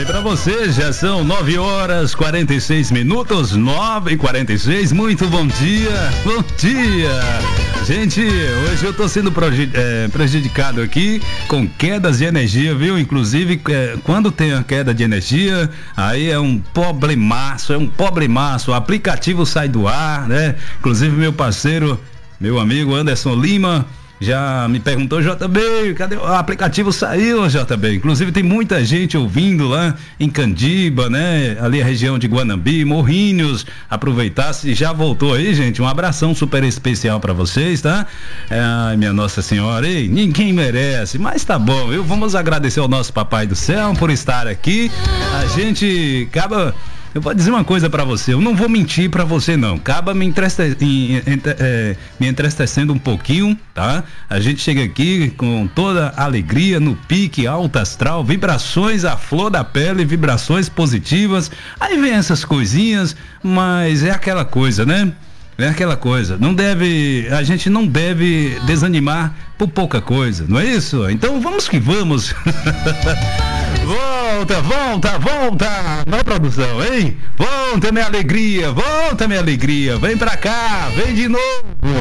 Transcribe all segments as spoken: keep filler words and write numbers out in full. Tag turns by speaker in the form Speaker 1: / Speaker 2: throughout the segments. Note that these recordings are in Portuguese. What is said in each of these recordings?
Speaker 1: aí pra você, já são nove horas quarenta e seis minutos, nove e quarenta e seis, muito bom dia, bom dia. Gente, hoje eu tô sendo é, prejudicado aqui com quedas de energia, viu? Inclusive, é, quando tem a queda de energia, aí é um problemaço, é um problemaço, o aplicativo sai do ar, né? Inclusive meu parceiro, meu amigo Anderson Lima, já me perguntou, J B, cadê o aplicativo? Saiu, J B. Inclusive tem muita gente ouvindo lá em Candiba, né? Ali a região de Guanambi, Morrinhos. Aproveitar, se já voltou aí, gente, um abração super especial pra vocês, tá? É, ai, minha Nossa Senhora, ei, ninguém merece, mas tá bom, viu? Vamos agradecer ao nosso Papai do Céu por estar aqui. A gente acaba... Eu vou dizer uma coisa pra você, eu não vou mentir pra você não, acaba me, entriste, em, em, é, me entristecendo um pouquinho, tá? A gente chega aqui com toda a alegria, no pique, alto astral, vibrações à flor da pele, vibrações positivas, aí vem essas coisinhas, mas é aquela coisa, né? É aquela coisa, não deve, a gente não deve desanimar por pouca coisa, não é isso? Então vamos que vamos. Volta, volta, volta, na produção, hein? Volta minha alegria, volta minha alegria, vem pra cá, vem de novo.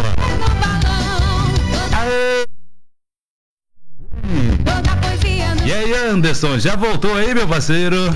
Speaker 1: Aê. E aí, Anderson, já voltou aí, meu parceiro?